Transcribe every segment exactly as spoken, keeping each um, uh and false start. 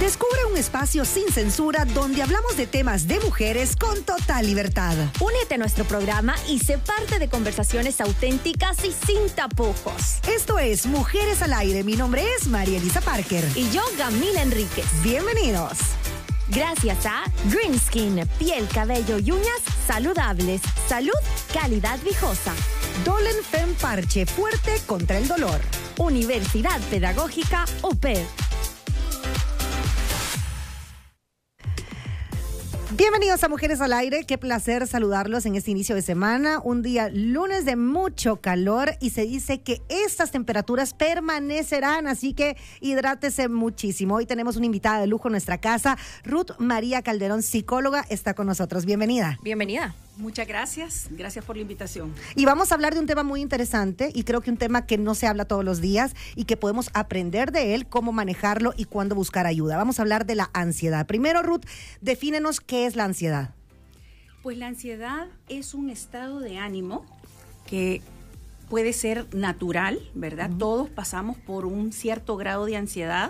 Descubre un espacio sin censura donde hablamos de temas de mujeres con total libertad. Únete a nuestro programa y sé parte de conversaciones auténticas y sin tapujos. Esto es Mujeres al Aire. Mi nombre es María Elisa Parker. Y yo, Gamila Enríquez. Bienvenidos. Gracias a Green Skin, piel, cabello y uñas saludables. Salud, calidad viejosa. Dolen Fem Parche, fuerte contra el dolor. Universidad Pedagógica U P E D. Bienvenidos a Mujeres al Aire, qué placer saludarlos en este inicio de semana, un día lunes de mucho calor y se dice que estas temperaturas permanecerán, así que hidrátese muchísimo. Hoy tenemos una invitada de lujo en nuestra casa, Ruth María Calderón, psicóloga, está con nosotros. Bienvenida. Bienvenida. Muchas gracias, gracias por la invitación. Y vamos a hablar de un tema muy interesante y creo que un tema que no se habla todos los días y que podemos aprender de él, cómo manejarlo y cuándo buscar ayuda. Vamos a hablar de la ansiedad. Primero, Ruth, defínenos qué es la ansiedad. Pues la ansiedad es un estado de ánimo que puede ser natural, ¿verdad? Uh-huh. Todos pasamos por un cierto grado de ansiedad.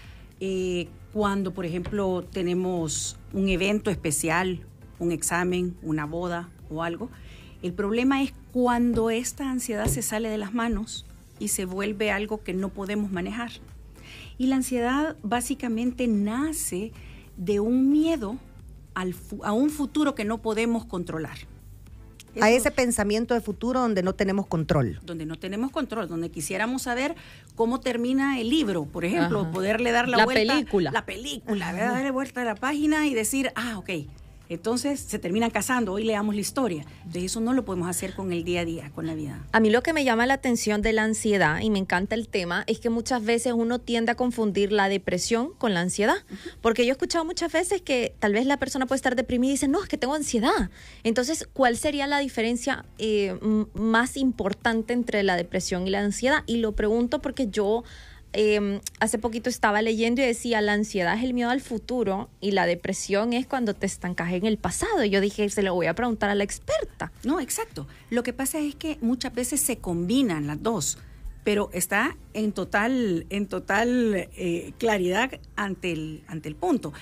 Eh, cuando, por ejemplo, tenemos un evento especial, un examen, una boda o algo. El problema es cuando esta ansiedad se sale de las manos y se vuelve algo que no podemos manejar. Y la ansiedad básicamente nace de un miedo al fu- a un futuro que no podemos controlar. Eso, a ese pensamiento de futuro donde no tenemos control. Donde no tenemos control, donde quisiéramos saber cómo termina el libro, por ejemplo, Ajá. poderle dar la, la vuelta. Película. La película. ¿Verdad? Darle vuelta a la página y decir, ah, ok. Entonces se terminan casando, hoy leamos la historia. De eso no lo podemos hacer con el día a día, con la vida. A mí lo que me llama la atención de la ansiedad, y me encanta el tema, es que muchas veces uno tiende a confundir la depresión con la ansiedad. Uh-huh. Porque yo he escuchado muchas veces que tal vez la persona puede estar deprimida y dice, no, es que tengo ansiedad. Entonces, ¿cuál sería la diferencia eh, m- más importante entre la depresión y la ansiedad? Y lo pregunto porque yo... Eh, hace poquito estaba leyendo y decía, la ansiedad es el miedo al futuro y la depresión es cuando te estancas en el pasado. Y yo dije, se lo voy a preguntar a la experta. No, exacto. Lo que pasa es que muchas veces se combinan las dos, pero está en total, en total eh, claridad ante el, ante el punto.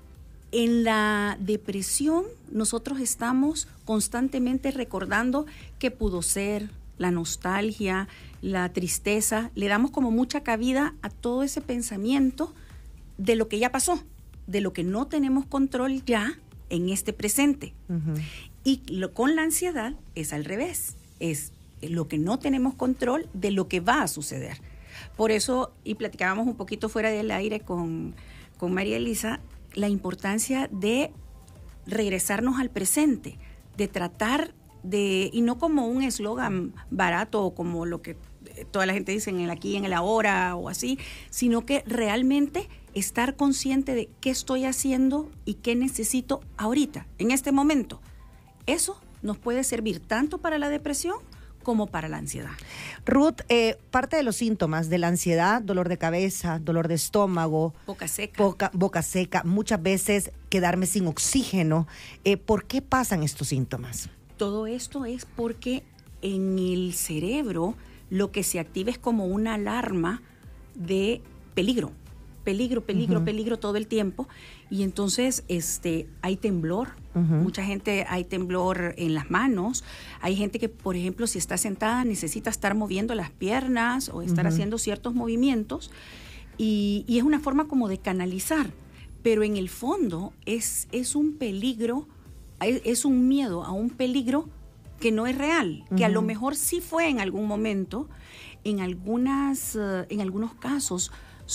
En la depresión nosotros estamos constantemente recordando qué pudo ser, la nostalgia, la tristeza, le damos como mucha cabida a todo ese pensamiento de lo que ya pasó, de lo que no tenemos control ya en este presente. Uh-huh. Y lo, con la ansiedad es al revés, es lo que no tenemos control de lo que va a suceder. Por eso, y platicábamos un poquito fuera del aire con, con María Elisa, la importancia de regresarnos al presente, de tratar de, y no como un eslogan barato o como lo que toda la gente dice en el aquí, en el ahora o así, sino que realmente estar consciente de qué estoy haciendo y qué necesito ahorita, en este momento. Eso nos puede servir tanto para la depresión como para la ansiedad. Ruth, eh, parte de los síntomas de la ansiedad, dolor de cabeza, dolor de estómago, boca seca, boca, boca seca, muchas veces quedarme sin oxígeno. Eh, ¿Por qué pasan estos síntomas? Todo esto es porque en el cerebro lo que se activa es como una alarma de peligro, peligro, peligro, uh-huh. peligro todo el tiempo. Y entonces este, hay temblor, uh-huh. mucha gente hay temblor en las manos, hay gente que, por ejemplo, si está sentada necesita estar moviendo las piernas o estar uh-huh. haciendo ciertos movimientos y, y es una forma como de canalizar, pero en el fondo es, es un peligro, es un miedo a un peligro que no es real, que uh-huh. a lo mejor sí fue en algún momento, en algunas, uh, en algunos casos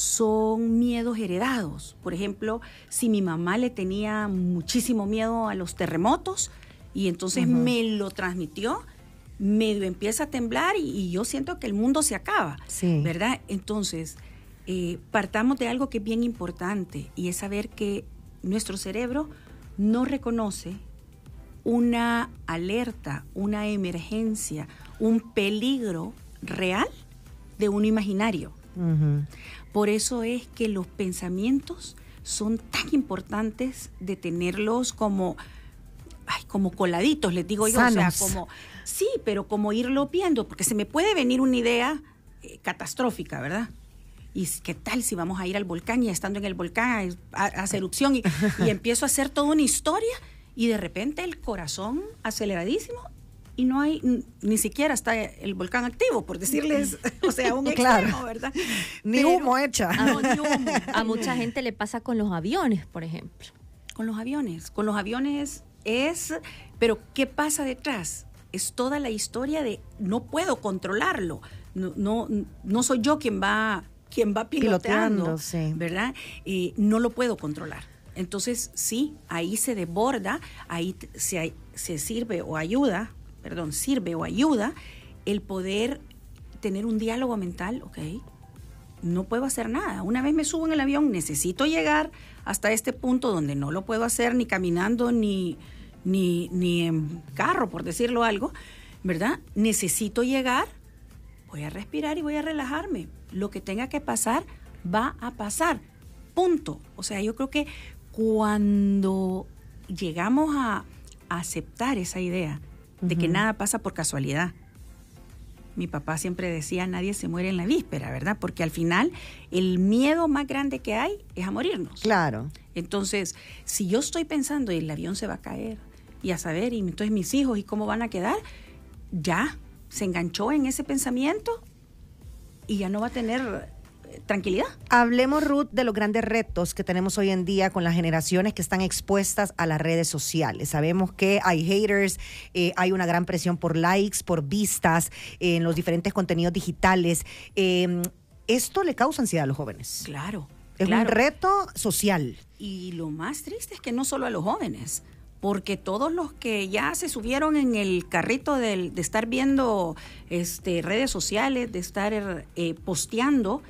son miedos heredados. Por ejemplo, si mi mamá le tenía muchísimo miedo a los terremotos y entonces uh-huh. me lo transmitió, medio empieza a temblar y, y yo siento que el mundo se acaba, sí. ¿verdad? Entonces, eh, partamos de algo que es bien importante y es saber que nuestro cerebro no reconoce una alerta, una emergencia, un peligro real de uno imaginario. Uh-huh. Por eso es que los pensamientos son tan importantes de tenerlos como, ay, como coladitos, les digo yo. Sanos. O sea, como, sí, pero como irlo viendo, porque se me puede venir una idea eh, catastrófica, ¿verdad? ¿y qué tal si vamos a ir al volcán y estando en el volcán a, a hacer erupción? Y, y empiezo a hacer toda una historia y de repente el corazón aceleradísimo y no hay, ni siquiera está el volcán activo, por decirles, o sea, un extremo, claro. ¿verdad? Ni Pero, humo hecha. A, ni humo. A mucha gente le pasa con los aviones, por ejemplo. Con los aviones, con los aviones es, pero ¿qué pasa detrás? Es toda la historia de no puedo controlarlo, no, no, no soy yo quien va, quien va piloteando, piloteando sí. ¿verdad? Eh, no lo puedo controlar. Entonces, sí, ahí se desborda, ahí se, se sirve o ayuda, perdón, sirve o ayuda el poder tener un diálogo mental, ok, no puedo hacer nada. Una vez me subo en el avión, necesito llegar hasta este punto donde no lo puedo hacer ni caminando ni, ni, ni en carro, por decirlo algo, ¿verdad? Necesito llegar, voy a respirar y voy a relajarme. Lo que tenga que pasar, va a pasar. Punto. O sea, yo creo que cuando llegamos a, a aceptar esa idea de uh-huh. que nada pasa por casualidad. Mi papá siempre decía, nadie se muere en la víspera, ¿verdad? Porque al final el miedo más grande que hay es a morirnos. Claro. Entonces, si yo estoy pensando el avión se va a caer y a saber, y entonces mis hijos y cómo van a quedar, ya se enganchó en ese pensamiento y ya no va a tener tranquilidad. Hablemos, Ruth, de los grandes retos que tenemos hoy en día con las generaciones que están expuestas a las redes sociales. Sabemos que hay haters, eh, hay una gran presión por likes, por vistas eh, en los diferentes contenidos digitales. Eh, ¿Esto le causa ansiedad a los jóvenes? Claro. Es claro. un reto social. Y lo más triste es que no solo a los jóvenes, porque todos los que ya se subieron en el carrito del, de estar viendo este, redes sociales, de estar eh, posteando,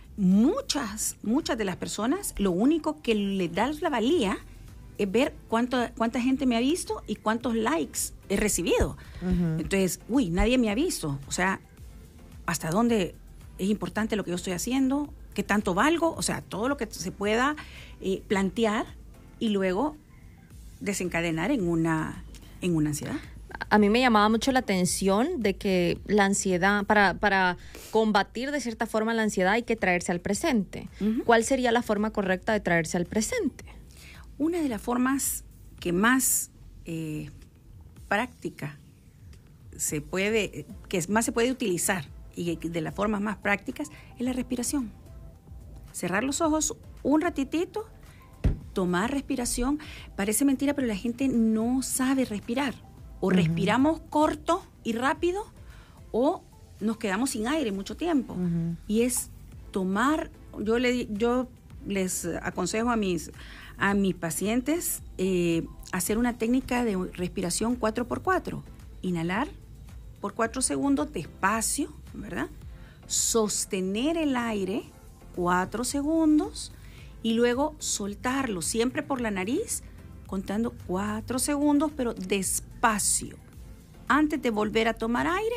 Muchas, muchas de las personas, lo único que les da la valía es ver cuánto, cuánta gente me ha visto y cuántos likes he recibido. Uh-huh. Entonces, uy, nadie me ha visto. O sea, ¿hasta dónde es importante lo que yo estoy haciendo? ¿Qué tanto valgo? O sea, todo lo que se pueda eh, plantear y luego desencadenar en una, en una ansiedad. A mí me llamaba mucho la atención de que la ansiedad, para, para combatir de cierta forma la ansiedad hay que traerse al presente. Uh-huh. ¿Cuál sería la forma correcta de traerse al presente? Una de las formas que más eh, práctica se puede, que más se puede utilizar y de las formas más prácticas es la respiración. Cerrar los ojos un ratitito, tomar respiración. Parece mentira, pero la gente no sabe respirar. O uh-huh. respiramos corto y rápido o nos quedamos sin aire mucho tiempo. Uh-huh. Y es tomar, yo, le, yo les aconsejo a mis, a mis pacientes eh, hacer una técnica de respiración cuatro por cuatro. Inhalar por cuatro segundos despacio, ¿verdad? Sostener el aire cuatro segundos y luego soltarlo siempre por la nariz, contando cuatro segundos, pero despacio. Antes de volver a tomar aire,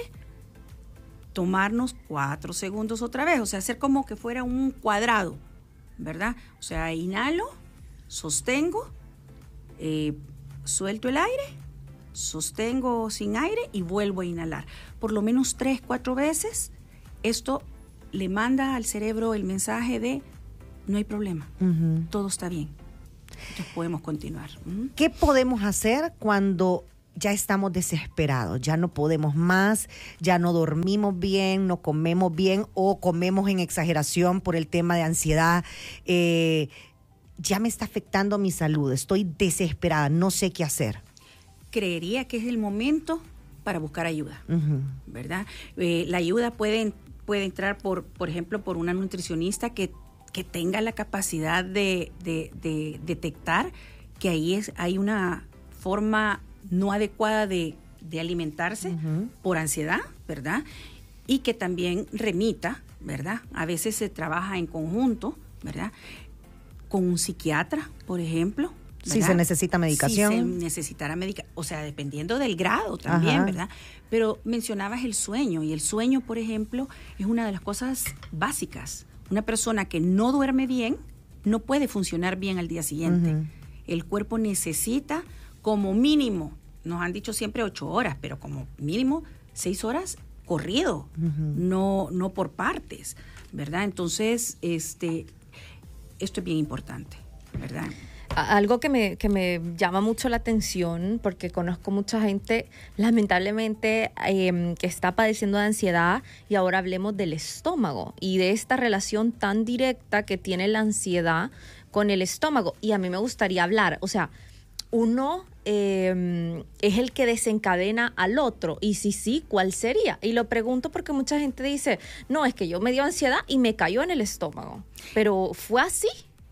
tomarnos cuatro segundos otra vez, o sea, hacer como que fuera un cuadrado, ¿verdad? O sea, inhalo, sostengo, eh, suelto el aire, sostengo sin aire y vuelvo a inhalar. Por lo menos tres, cuatro veces, esto le manda al cerebro el mensaje de no hay problema, uh-huh. todo está bien. Entonces podemos continuar. ¿Mm? ¿Qué podemos hacer cuando ya estamos desesperados? Ya no podemos más, ya no dormimos bien, no comemos bien o comemos en exageración por el tema de ansiedad. Eh, ya me está afectando mi salud, estoy desesperada, no sé qué hacer. Creería que es el momento para buscar ayuda, uh-huh. ¿verdad? Eh, la ayuda puede, puede entrar, por, por ejemplo, por una nutricionista que que tenga la capacidad de, de, de detectar que ahí es, hay una forma no adecuada de, de alimentarse uh-huh. por ansiedad, ¿verdad? Y que también remita, ¿verdad? A veces se trabaja en conjunto, ¿verdad? Con un psiquiatra, por ejemplo. ¿verdad? Si se necesita medicación. Si se necesitara medicación, o sea, dependiendo del grado también, Ajá. ¿verdad? Pero mencionabas el sueño, y el sueño, por ejemplo, es una de las cosas básicas. Una persona que no duerme bien no puede funcionar bien al día siguiente. Uh-huh. El cuerpo necesita como mínimo, nos han dicho siempre ocho horas, pero como mínimo seis horas corrido, uh-huh. no, no por partes, ¿verdad? Entonces, este, esto es bien importante, ¿verdad? Algo que me, que me llama mucho la atención, porque conozco mucha gente, lamentablemente, eh, que está padeciendo de ansiedad, y ahora hablemos del estómago y de esta relación tan directa que tiene la ansiedad con el estómago. Y a mí me gustaría hablar, o sea, uno eh, es el que desencadena al otro, y si sí, ¿cuál sería? Y lo pregunto porque mucha gente dice, no, es que yo me dio ansiedad y me cayó en el estómago, pero ¿fue así?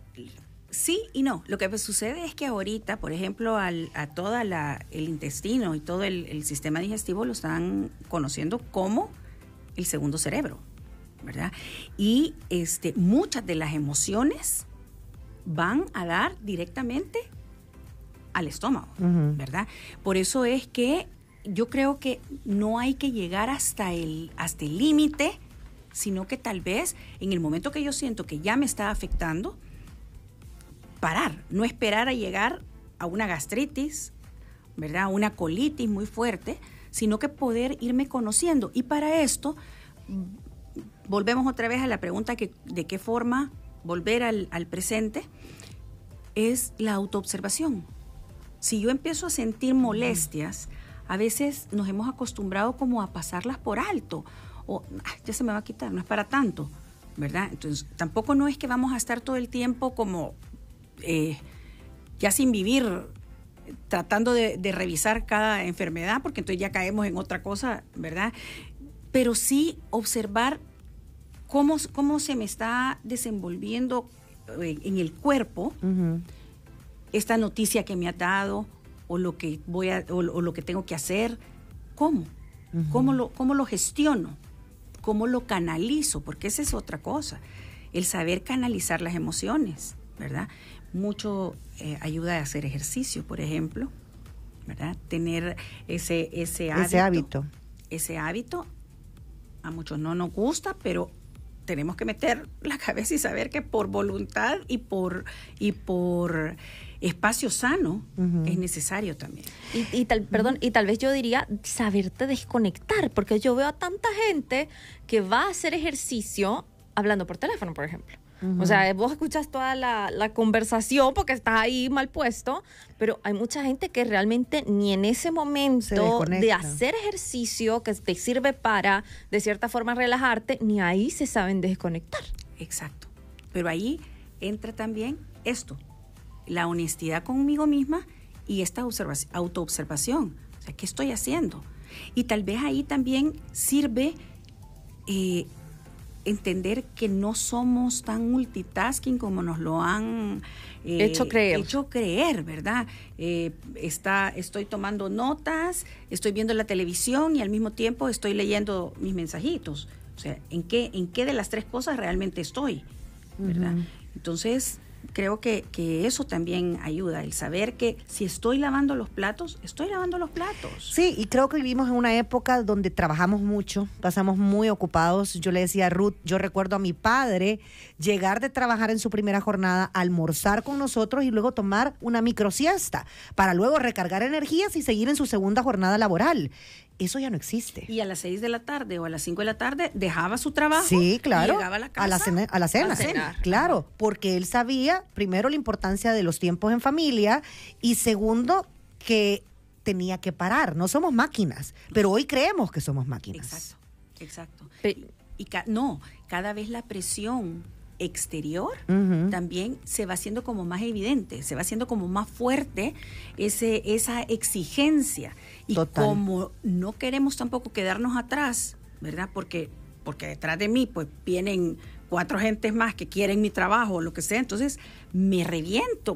Sí y no. Lo que sucede es que ahorita, por ejemplo, al, a todo el intestino y todo el, el sistema digestivo lo están conociendo como el segundo cerebro, ¿verdad? Y este, muchas de las emociones van a dar directamente al estómago, uh-huh. ¿verdad? Por eso es que yo creo que no hay que llegar hasta el hasta el límite, sino que tal vez en el momento que yo siento que ya me está afectando, parar, no esperar a llegar a una gastritis, ¿verdad? Una colitis muy fuerte, sino que poder irme conociendo. Y para esto, volvemos otra vez a la pregunta que, de qué forma volver al, al presente, es la autoobservación. Si yo empiezo a sentir molestias, a veces nos hemos acostumbrado como a pasarlas por alto, o ah, ya se me va a quitar, no es para tanto, ¿verdad? Entonces, tampoco no es que vamos a estar todo el tiempo como Eh, ya sin vivir, tratando de, de revisar cada enfermedad, porque entonces ya caemos en otra cosa, ¿verdad? Pero sí observar cómo, cómo se me está desenvolviendo en el cuerpo uh-huh. esta noticia que me ha dado, o lo que voy a, o, o lo que tengo que hacer, cómo, uh-huh. cómo lo, cómo lo gestiono, cómo lo canalizo, porque esa es otra cosa, el saber canalizar las emociones, ¿verdad? Mucho eh, ayuda a hacer ejercicio, por ejemplo, ¿verdad? Tener ese, ese hábito. Ese hábito. Ese hábito, a muchos no nos gusta, pero tenemos que meter la cabeza y saber que por voluntad y por, y por espacio sano uh-huh. es necesario también. Y, y tal, perdón, uh-huh. y tal vez yo diría saberte desconectar, porque yo veo a tanta gente que va a hacer ejercicio hablando por teléfono, por ejemplo. Uh-huh. O sea, vos escuchas toda la, la conversación porque estás ahí mal puesto, pero hay mucha gente que realmente ni en ese momento de hacer ejercicio que te sirve para, de cierta forma, relajarte, ni ahí se saben desconectar. Exacto. Pero ahí entra también esto, la honestidad conmigo misma y esta observa- autoobservación. O sea, ¿qué estoy haciendo? Y tal vez ahí también sirve eh, entender que no somos tan multitasking como nos lo han eh, hecho creer, hecho creer, ¿verdad? Eh, está, estoy tomando notas, estoy viendo la televisión y al mismo tiempo estoy leyendo mis mensajitos. O sea, ¿en qué, en qué de las tres cosas realmente estoy? ¿Verdad? Uh-huh. Entonces, creo que, que eso también ayuda, el saber que si estoy lavando los platos, estoy lavando los platos. Sí, y creo que vivimos en una época donde trabajamos mucho, pasamos muy ocupados. Yo le decía a Ruth, yo recuerdo a mi padre llegar de trabajar en su primera jornada, almorzar con nosotros y luego tomar una microsiesta para luego recargar energías y seguir en su segunda jornada laboral. Eso ya no existe. Y a las seis de la tarde o a las cinco de la tarde dejaba su trabajo. Sí, claro. Y llegaba a la casa. A la cena. A la cena. A cenar. Claro, porque él sabía, primero, la importancia de los tiempos en familia y segundo, que tenía que parar. No somos máquinas, pero hoy creemos que somos máquinas. Exacto, exacto. Pe- y, y ca- no, cada vez la presión exterior uh-huh. también se va haciendo como más evidente, se va haciendo como más fuerte ese, esa exigencia. Y Total. Como no queremos tampoco quedarnos atrás, ¿verdad? Porque, porque detrás de mí pues vienen cuatro gentes más que quieren mi trabajo o lo que sea, entonces me reviento